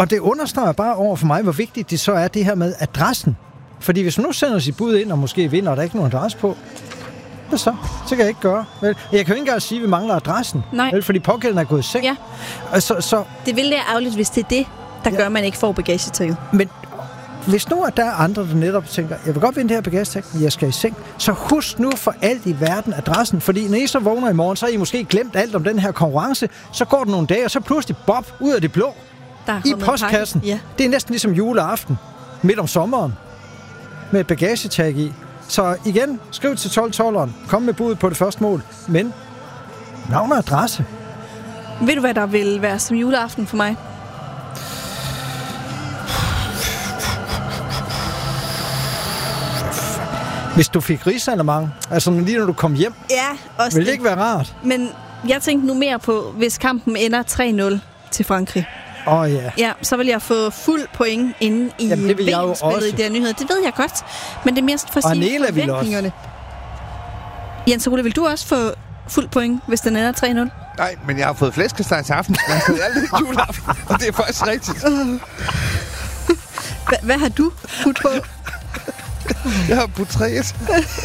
Og det understreger bare over for mig, hvor vigtigt det så er, det her med adressen. Fordi hvis man nu sender sit bud ind, og måske vinder, og der er ikke nogen adresse på, så kan jeg ikke gøre. Vel? Jeg kan jo ikke engang sige, at vi mangler adressen. Vel, fordi pågældende er gået i seng. Ja. Så det ville være ærgerligt, hvis det er det, der gør, at man ikke får bagagetækket. Men hvis nu at der er andre, der netop tænker, jeg vil godt vinde det her bagagetæk, men jeg skal i seng, så husk nu for alt i verden adressen. Fordi når I så vågner i morgen, så har I måske glemt alt om den her konkurrence. Så går der nogle dage, og så pludselig bob ud af det blå. I postkassen. Ja. Det er næsten ligesom juleaften midt om sommeren med et bagagetag i. Så igen, skriv til 12-12'eren. Kom med bud på det første mål. Men navn og adresse. Ved du, hvad der vil være som juleaften for mig? Hvis du fik risalemang, altså lige når du kom hjem, også ville det ikke være rart? Men jeg tænkte nu mere på, hvis kampen ender 3-0 til Frankrig. Ja, så vil jeg få fuld point inde i VM-spillet i det her nyheder. Det ved jeg godt, men det er mest for at sige forventningerne. Jens Ole, vil du også få fuld point, hvis den ender 3-0? Nej, men jeg har fået flæskesteg til aften. Jeg har aldrig juleaften, og det er faktisk rigtigt. Hvad har du putt på? Jeg har putt 3-1.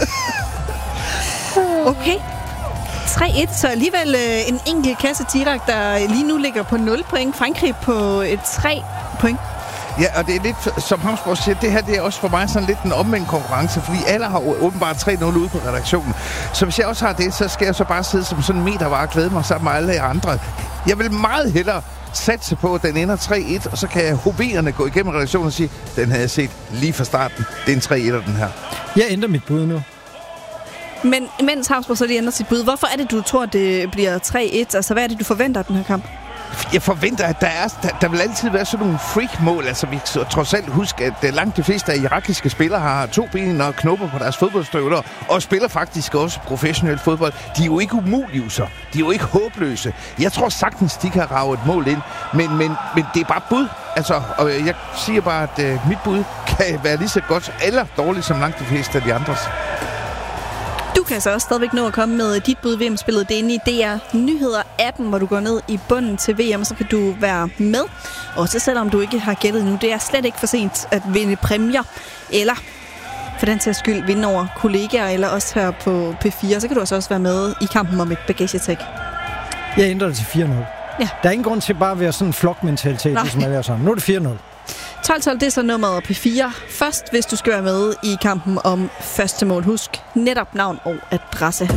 Okay. 3-1, så alligevel en enkelt kasse Tirak, der lige nu ligger på 0 point. Frankrig på 3 point. Ja, og det er lidt, som Havnsborg siger, det her det er også for mig sådan lidt en omvendt konkurrence, fordi alle har åbenbart 3-0 ude på redaktionen. Så hvis jeg også har det, så skal jeg så bare sidde som sådan en metervar og glæde mig sammen med alle andre. Jeg vil meget hellere satse på, at den ender 3-1, og så kan hoverende gå igennem redaktionen og sige, den havde jeg set lige fra starten. Det er en 3-1'er, den her. Jeg ændrer mit bud nu. Men mens Havnsborg så lige ændrer sit bud, hvorfor er det, du tror, det bliver 3-1? Altså, hvad er det, du forventer af den her kamp? Jeg forventer, at der vil altid være sådan nogle freak-mål. Altså, vi skal trods alt huske, at langt de fleste af irakiske spillere har 2 ben og knopper på deres fodboldstøvler, og spiller faktisk også professionel fodbold. De er jo ikke umulige, så. De er jo ikke håbløse. Jeg tror sagtens, de kan rage et mål ind, men det er bare bud. Altså, og jeg siger bare, at mit bud kan være lige så godt eller dårligt som langt de fleste af de andres. Du kan så også stadigvæk nå at komme med dit bud VM-spillet. Det er inde i DR Nyheder-appen, hvor du går ned i bunden til VM, så kan du være med. Også selvom du ikke har gættet nu. Det er slet ikke for sent at vinde præmier, eller for den sags skyld vinde over kollegaer, eller også her på P4. Så kan du også være med i kampen om et bagagetæk. Jeg ændrer det til 4-0. Ja. Der er ingen grund til bare at være sådan en flokmentalitet, ligesom alle er sammen. Nu er det 4-0. 12-12, det er så nummeret P4. Først, hvis du skal være med i kampen om første mål. Husk netop navn og adresse.